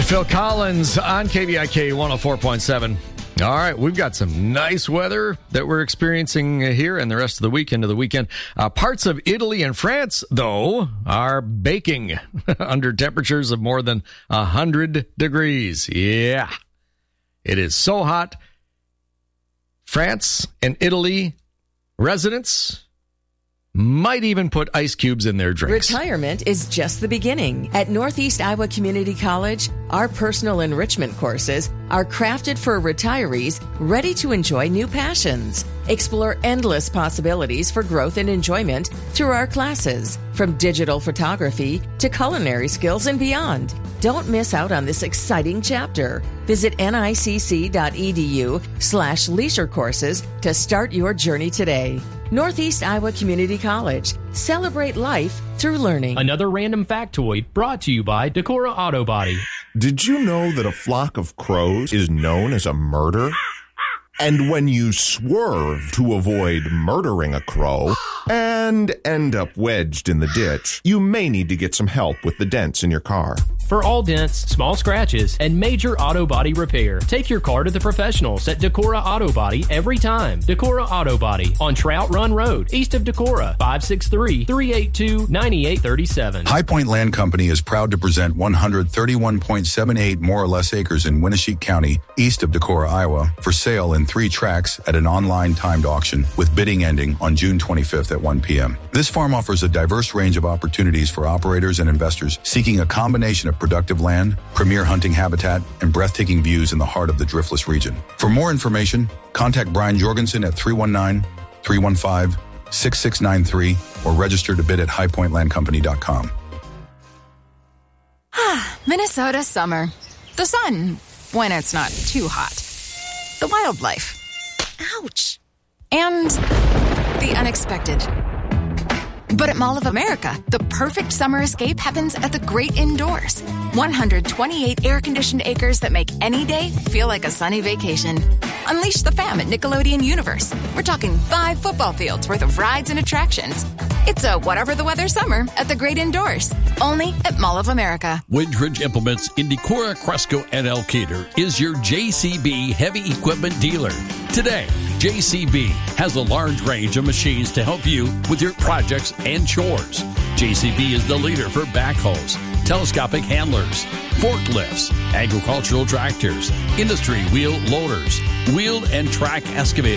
Phil Collins on KVIK 104.7. All right, we've got some nice weather that we're experiencing here and the rest of the week into the weekend. Parts of Italy and France, though, are baking under temperatures of more than 100 degrees. Yeah, it is so hot. France and Italy residents might even put ice cubes in their drinks. Retirement is just the beginning. At Northeast Iowa Community College, our personal enrichment courses are crafted for retirees ready to enjoy new passions. Explore endless possibilities for growth and enjoyment through our classes, from digital photography to culinary skills and beyond. Don't miss out on this exciting chapter. Visit nicc.edu/leisure courses to start your journey today. Northeast Iowa Community College. Celebrate life through learning. Another random factoid brought to you by Decorah Auto Body. Did you know that a flock of crows is known as a murder? And when you swerve to avoid murdering a crow and end up wedged in the ditch, you may need to get some help with the dents in your car. For all dents, small scratches, and major auto body repair, take your car to the professionals at Decorah Auto Body every time. Decorah Auto Body on Trout Run Road, east of Decorah, 563-382-9837. High Point Land Company is proud to present 131.78 more or less acres in Winneshiek County, east of Decorah, Iowa, for sale in 3 tracts at an online timed auction, with bidding ending on June 25th at 1 p.m. This farm offers a diverse range of opportunities for operators and investors seeking a combination of productive land, premier hunting habitat, and breathtaking views in the heart of the Driftless region. For more information, contact Brian Jorgensen at 319-315-6693 or register to bid at highpointlandcompany.com. Minnesota summer. The sun, when it's not too hot. The wildlife. Ouch. And the unexpected. But at Mall of America, the perfect summer escape happens at the great indoors. 128 air-conditioned acres that make any day feel like a sunny vacation. Unleash the fam at Nickelodeon Universe. We're talking 5 football fields worth of rides and attractions. It's a whatever the weather summer at the great indoors. Only at Mall of America. Windridge Implements in Decorah, Cresco, and Elkader is your JCB heavy equipment dealer. Today, JCB has a large range of machines to help you with your projects and chores. JCB is the leader for backhoes, telescopic handlers, forklifts, agricultural tractors, industry wheel loaders, wheeled and track excavators,